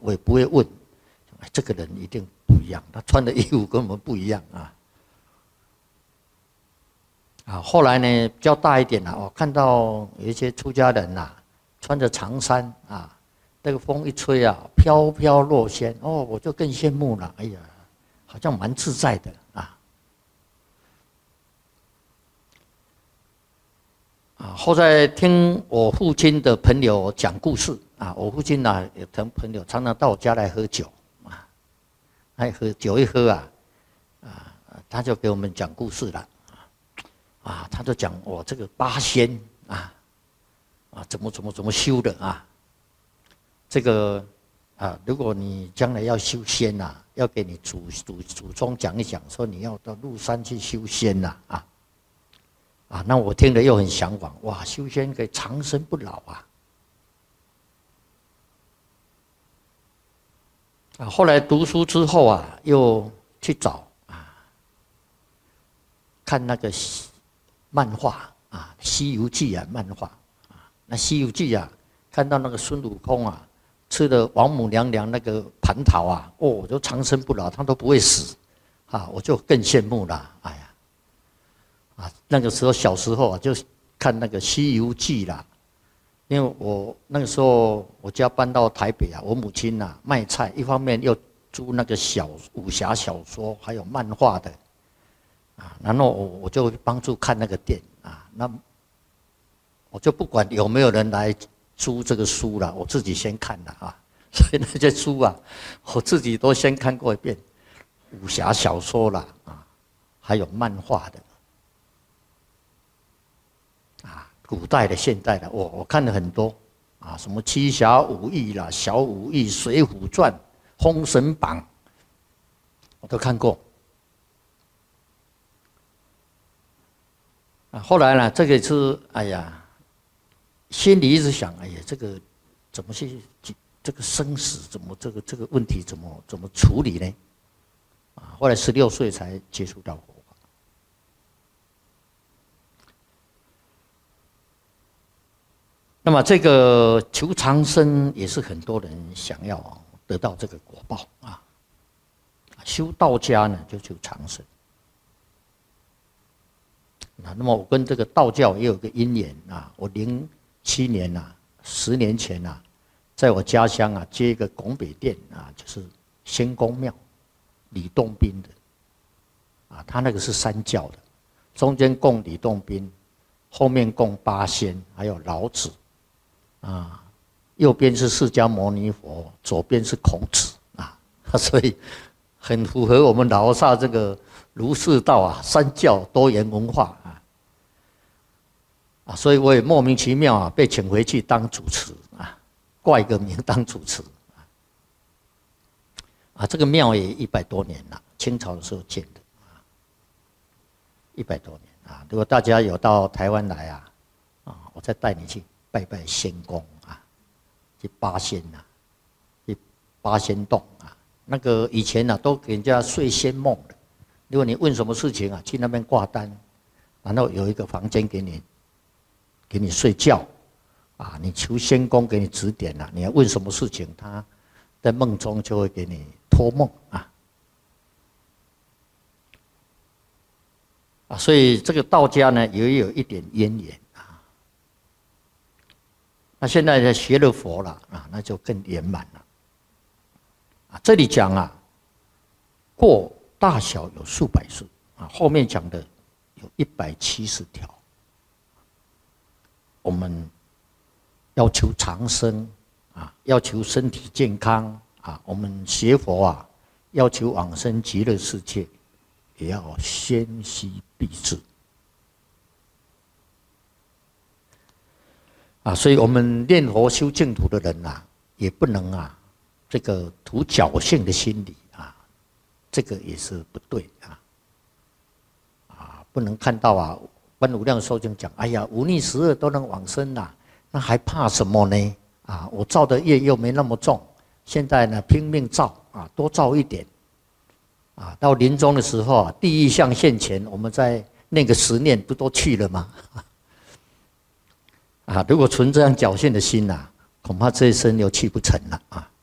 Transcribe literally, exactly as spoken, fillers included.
我也不会问，哎，这个人一定不一样，他穿的衣服跟我们不一样啊。啊，后来呢比较大一点了，我看到有一些出家人呐、啊，穿着长衫啊，那个风一吹啊，飘飘若仙，哦，我就更羡慕了。哎呀，好像蛮自在的啊。啊，后来听我父亲的朋友讲故事啊，我父亲呐，有朋朋友常常到我家来喝酒啊，爱喝酒一喝啊，啊，他就给我们讲故事了。啊，他就讲我这个八仙啊，啊怎么怎么怎么修的啊，这个啊，如果你将来要修仙呐、啊，要给你祖祖祖宗讲一讲，说你要到鹿山去修仙呐、啊，啊，啊，那我听了又很向往，哇，修仙可以长生不老啊！啊，后来读书之后啊，又去找啊，看那个漫画啊，《西游记》啊，漫画啊，那《西游记》啊，看到那个孙悟空啊，吃了王母娘娘那个蟠桃啊，哦，我就长生不老，他都不会死，啊，我就更羡慕了，哎呀，啊，那个时候小时候啊，就看那个《西游记》啦，因为我那个时候我家搬到台北啊，我母亲呐、啊、卖菜，一方面又租那个小武侠小说，还有漫画的。啊，然后我我就帮助看那个店啊，那我就不管有没有人来租这个书了，我自己先看了啊，所以那些书啊，我自己都先看过一遍，武侠小说啦啊，还有漫画的，啊，古代的、现代的，我我看了很多啊，什么七侠五义啦、小武义、水浒传、封神榜，我都看过。啊，后来呢，这个是哎呀，心里一直想，哎呀，这个怎么去这个生死怎么这个这个问题怎么怎么处理呢？啊，后来十六岁才接触到佛法。那么这个求长生也是很多人想要得到这个果报啊。修道家呢就求长生。那么我跟这个道教也有个因缘啊，我零七年呐、啊，十年前呐、啊，在我家乡啊接一个拱北殿啊，就是仙公庙，李洞宾的，啊，他那个是三教的，中间供李洞宾，后面供八仙，还有老子，啊，右边是释迦牟尼佛，左边是孔子啊，所以很符合我们老萨这个儒释道啊三教多元文化。啊，所以我也莫名其妙啊，被请回去当主持啊，挂一个名当主持啊。啊，这个庙也一百多年了，清朝的时候建的啊，一百多年啊。如果大家有到台湾来啊，啊，我再带你去拜拜仙公啊，去八仙呐、啊，去八仙洞啊。那个以前呢、啊，都给人家睡仙梦的。如果你问什么事情啊，去那边挂单，然后有一个房间给你。给你睡觉，啊，你求仙公给你指点了、啊，你要问什么事情，他在梦中就会给你托梦啊，啊，所以这个道家呢也有一点渊源啊。那现在呢学了佛了啊，那就更圆满了。啊，这里讲啊，过大小有数百世啊，后面讲的有一百七十条。我们要求长生啊，要求身体健康啊，我们学佛啊，要求往生极乐世界，也要先须必至啊。所以我们念佛修净土的人啊，也不能啊，这个图侥幸的心理啊，这个也是不对啊。啊，不能看到啊。观无量寿经讲，哎呀，五逆十恶都能往生啦、啊，那还怕什么呢？啊，我造的业又没那么重，现在呢拼命造啊，多造一点，啊，到临终的时候啊，地狱相现前，我们在那个十念不都去了吗？啊，如果存这样侥幸的心呐、啊，恐怕这一生又去不成了啊。